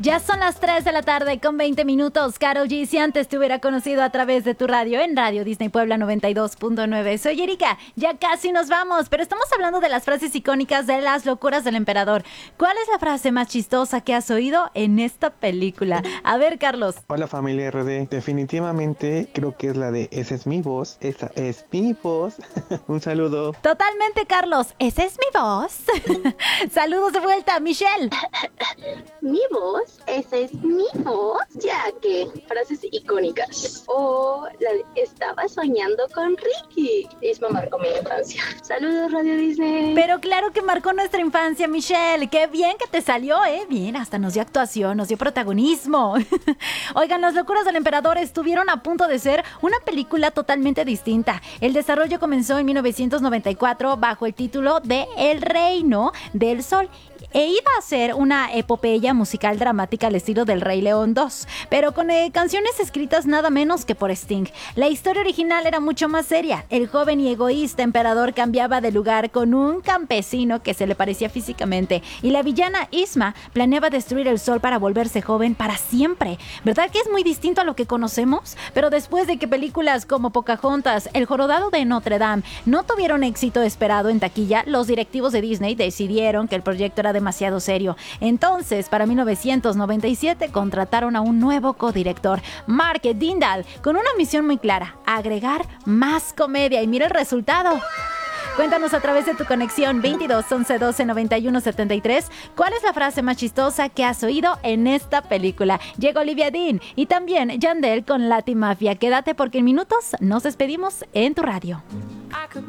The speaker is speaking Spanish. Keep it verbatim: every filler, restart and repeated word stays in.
Ya son las tres de la tarde con veinte minutos. Karol G, si antes te hubiera conocido a través de tu radio, en Radio Disney Puebla noventa y dos punto nueve. Soy Erika, ya casi nos vamos, pero estamos hablando de las frases icónicas de Las locuras del emperador. ¿Cuál es la frase más chistosa que has oído en esta película? A ver, Carlos. Hola familia R D, definitivamente creo que es la de esa es mi voz, esa es mi voz. Un saludo. Totalmente, Carlos, esa es mi voz. Saludos de vuelta, Michelle. Mi voz, esa es mi voz, ya que frases icónicas. O la de, estaba soñando con Ricky. Isma marcó mi infancia. Saludos, Radio Disney. Pero claro que marcó nuestra infancia, Michelle. Qué bien que te salió, ¿eh? Bien, hasta nos dio actuación, nos dio protagonismo. Oigan, Las locuras del emperador estuvieron a punto de ser una película totalmente distinta. El desarrollo comenzó en mil novecientos noventa y cuatro bajo el título de El Reino del Sol e iba a ser una epopeya musical dramática al estilo del Rey León dos, pero con eh, canciones escritas nada menos que por Sting. La historia original era mucho más seria. El joven y egoísta emperador cambiaba de lugar con un campesino que se le parecía físicamente, y la villana Isma planeaba destruir el sol para volverse joven para siempre. ¿Verdad que es muy distinto a lo que conocemos? Pero después de que películas como Pocahontas, El jorobado de Notre Dame no tuvieron éxito esperado en taquilla, los directivos de Disney decidieron que el proyecto era demasiado serio. Entonces, para mil novecientos noventa y siete contrataron a un nuevo codirector, Mark Dindal, con una misión muy clara: agregar más comedia. Y mira el resultado. Cuéntanos a través de tu conexión veintidós once doce noventa y uno setenta y tres cuál es la frase más chistosa que has oído en esta película. Llega Olivia Dean y también Yandel con Latin Mafia. Quédate porque en minutos nos despedimos en tu radio.